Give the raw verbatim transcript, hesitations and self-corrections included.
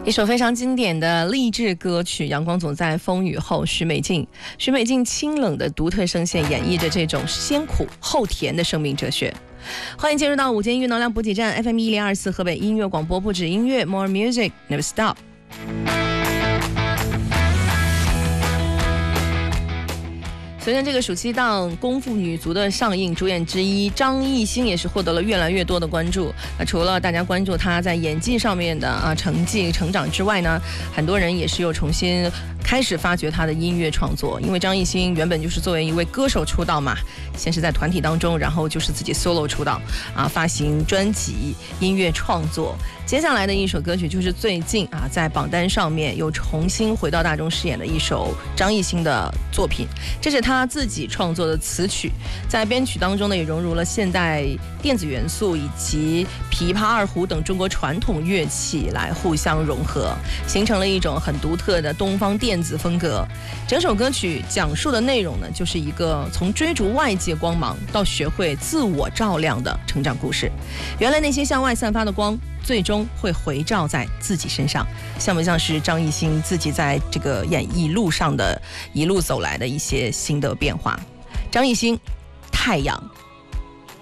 一首非常经典的励志歌曲《阳光总在风雨后》，许美静。许美静清冷的独特声线演绎着这种先苦后甜的生命哲学。欢迎进入到午间音乐能量补给站 F M 一零二四河北音乐广播，不止音乐 More Music Never Stop。随着这个暑期档《功夫女足》的上映，主演之一张艺兴也是获得了越来越多的关注。那除了大家关注她在演技上面的啊成绩成长之外呢，很多人也是又重新开始发掘她的音乐创作。因为张艺兴原本就是作为一位歌手出道嘛，先是在团体当中，然后就是自己 solo 出道啊，发行专辑、音乐创作。接下来的一首歌曲就是最近啊在榜单上面又重新回到大众视野的一首张艺兴的作品，这是他自己创作的词曲，在编曲当中呢也融入了现代电子元素以及琵琶、二胡等中国传统乐器来互相融合，形成了一种很独特的东方电子风格。整首歌曲讲述的内容呢，就是一个从追逐外界光芒到学会自我照亮的成长故事。原来那些向外散发的光，最终会回照在自己身上，像不像是张艺兴自己在这个演艺路上的一路走来的一些心得变化？张艺兴，太阳。